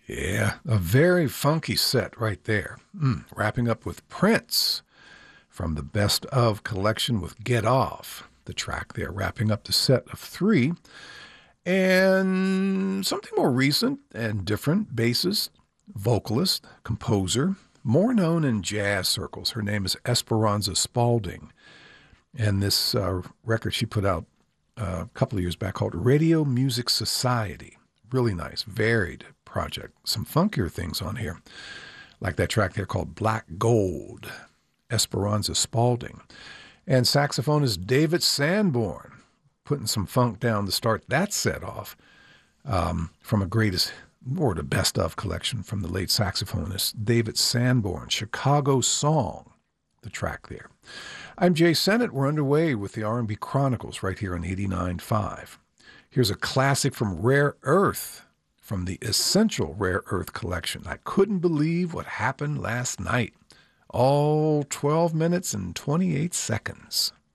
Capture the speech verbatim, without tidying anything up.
Yeah, a very funky set right there. Mm, wrapping up with Prince from the Best Of collection with Get Off, the track there, wrapping up the set of three. And something more recent and different, bassist, vocalist, composer, more known in jazz circles. Her name is Esperanza Spalding. And this uh, record she put out uh, a couple of years back called Radio Music Society. Really nice, varied project. Some funkier things on here, like that track there called Black Gold, Esperanza Spalding. And saxophonist David Sanborn, putting some funk down to start that set off um, from a greatest, or the best of collection from the late saxophonist David Sanborn, Chicago Song, the track there. I'm Jay Sennett. We're underway with the R and B Chronicles right here on eighty-nine point five. Here's a classic from Rare Earth, from the Essential Rare Earth collection. I couldn't believe what happened last night. All twelve minutes and twenty-eight seconds.